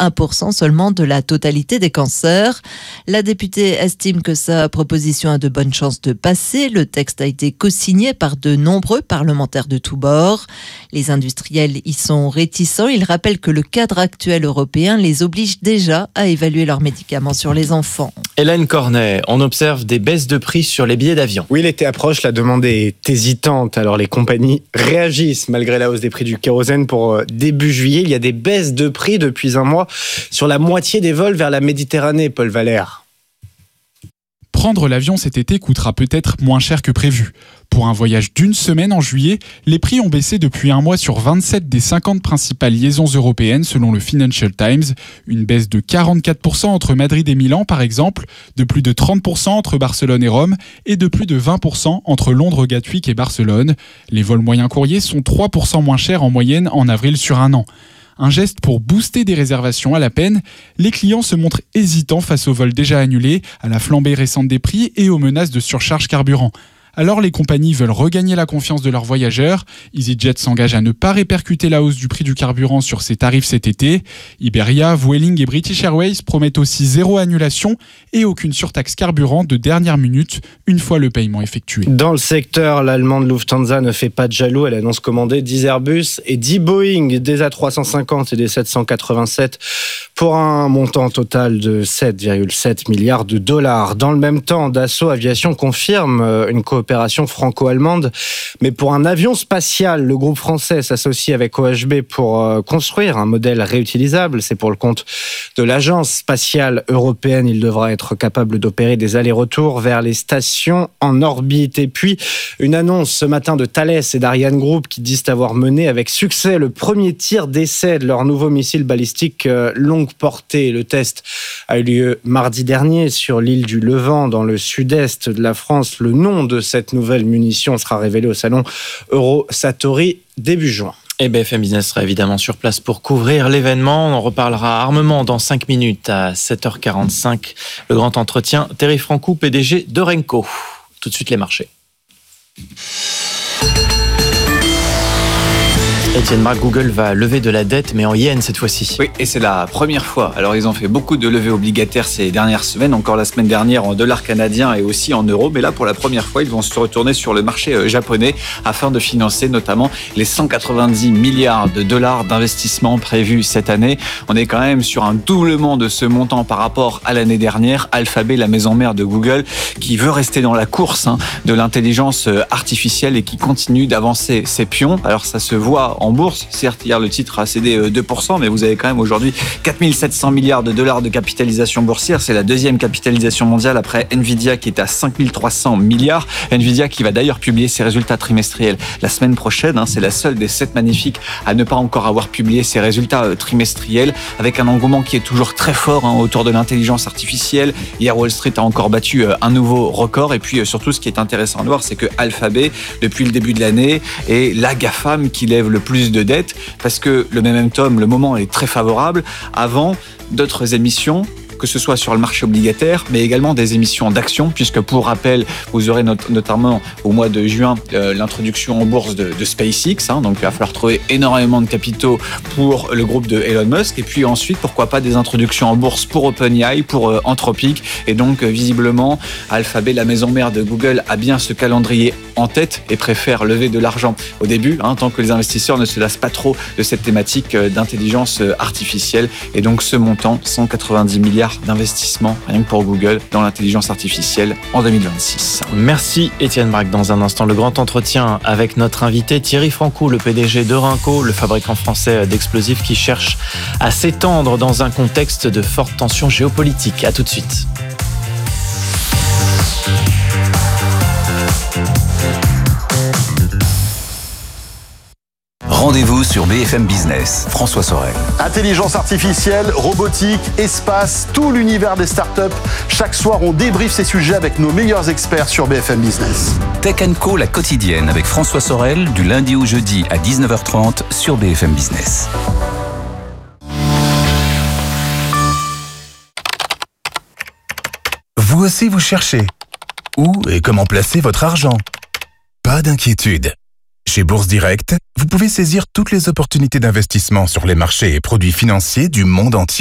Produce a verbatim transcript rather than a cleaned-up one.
un pour cent seulement de la totalité des cancers. La députée estime que sa proposition a de bonnes chances de passer. Le texte a été co-signé par de nombreux parlementaires de tous bords. Les industriels y sont réticents. Ils rappellent que le cadre actuel européen les oblige déjà à évaluer leurs médicaments sur les enfants. Hélène Cornet, on observe des baisses de prix sur les billets d'avion. Oui, l'été approche, la demande est hésitante. Alors les compagnies réagissent malgré la hausse des prix du kérosène pour début juillet. Il y a des baisses de prix depuis un mois sur la moitié des vols vers la Méditerranée, Paul Valère. Prendre l'avion cet été coûtera peut-être moins cher que prévu. Pour un voyage d'une semaine en juillet, les prix ont baissé depuis un mois sur vingt-sept des cinquante principales liaisons européennes selon le Financial Times. Une baisse de quarante-quatre pour cent entre Madrid et Milan par exemple, de plus de trente pour cent entre Barcelone et Rome et de plus de vingt pour cent entre Londres, Gatwick et Barcelone. Les vols moyens courriers sont trois pour cent moins chers en moyenne en avril sur un an. Un geste pour booster des réservations à la peine, les clients se montrent hésitants face aux vols déjà annulés, à la flambée récente des prix et aux menaces de surcharge carburant. Alors les compagnies veulent regagner la confiance de leurs voyageurs. EasyJet s'engage à ne pas répercuter la hausse du prix du carburant sur ses tarifs cet été. Iberia, Vueling et British Airways promettent aussi zéro annulation et aucune surtaxe carburant de dernière minute une fois le paiement effectué. Dans le secteur, l'allemande Lufthansa ne fait pas de jaloux. Elle annonce commander dix Airbus et dix Boeing, des A trois cent cinquante et des sept cent quatre-vingt-sept pour un montant total de sept virgule sept milliards de dollars. Dans le même temps, Dassault Aviation confirme une coopération Opération franco-allemande, mais pour un avion spatial, le groupe français s'associe avec O H B pour euh, construire un modèle réutilisable. C'est pour le compte de l'agence spatiale européenne. Il devra être capable d'opérer des allers-retours vers les stations en orbite. Et puis, une annonce ce matin de Thales et d'Ariane Group qui disent avoir mené avec succès le premier tir d'essai de leur nouveau missile balistique euh, longue portée. Le test a eu lieu mardi dernier sur l'île du Levant, dans le sud-est de la France. Le nom de cette nouvelle munition sera révélée au salon Eurosatory début juin. Et B F M Business sera évidemment sur place pour couvrir l'événement. On en reparlera armement dans cinq minutes à sept heures quarante-cinq. Le grand entretien, Thierry Francou, P D G de Renko. Tout de suite les marchés. Étienne Marc, Google va lever de la dette, mais en yens cette fois-ci. Oui, et c'est la première fois. Alors, ils ont fait beaucoup de levées obligataires ces dernières semaines, encore la semaine dernière en dollars canadiens et aussi en euros. Mais là, pour la première fois, ils vont se retourner sur le marché japonais afin de financer notamment les cent quatre-vingt-dix milliards de dollars d'investissement prévus cette année. On est quand même sur un doublement de ce montant par rapport à l'année dernière. Alphabet, la maison mère de Google, qui veut rester dans la course hein, de l'intelligence artificielle et qui continue d'avancer ses pions. Alors, ça se voit en bourse. Certes, hier, le titre a cédé deux pour cent, mais vous avez quand même aujourd'hui quatre mille sept cents milliards de dollars de capitalisation boursière. C'est la deuxième capitalisation mondiale après Nvidia qui est à cinq mille trois cents milliards. Nvidia qui va d'ailleurs publier ses résultats trimestriels la semaine prochaine. Hein, c'est la seule des sept magnifiques à ne pas encore avoir publié ses résultats euh, trimestriels, avec un engouement qui est toujours très fort hein, autour de l'intelligence artificielle. Hier, Wall Street a encore battu euh, un nouveau record. Et puis euh, surtout, ce qui est intéressant à voir, c'est que Alphabet, depuis le début de l'année, est la GAFAM qui lève le plus de dettes, parce que le momentum, le moment est très favorable avant d'autres émissions, que ce soit sur le marché obligataire, mais également des émissions d'actions, puisque pour rappel, vous aurez not- notamment au mois de juin euh, l'introduction en bourse de, de SpaceX, hein, donc il va falloir trouver énormément de capitaux pour le groupe de Elon Musk, et puis ensuite, pourquoi pas des introductions en bourse pour OpenAI, pour euh, Anthropic, et donc euh, visiblement, Alphabet, la maison mère de Google, a bien ce calendrier en tête et préfère lever de l'argent au début, hein, tant que les investisseurs ne se lassent pas trop de cette thématique euh, d'intelligence euh, artificielle, et donc ce montant, cent quatre-vingt-dix milliards d'investissement, rien que pour Google, dans l'intelligence artificielle en deux mille vingt-six. Merci Étienne Braque. Dans un instant, le grand entretien avec notre invité Thierry Francou, le P D G de Renko, le fabricant français d'explosifs qui cherche à s'étendre dans un contexte de forte tension géopolitique. À tout de suite. Rendez-vous sur B F M Business. François Sorel. Intelligence artificielle, robotique, espace, tout l'univers des startups. Chaque soir, on débriefe ces sujets avec nos meilleurs experts sur B F M Business. Tech and Co, la quotidienne avec François Sorel, du lundi au jeudi à dix-neuf heures trente sur B F M Business. Vous aussi, vous cherchez où et comment placer votre argent? Pas d'inquiétude. Chez Bourse Direct, vous pouvez saisir toutes les opportunités d'investissement sur les marchés et produits financiers du monde entier.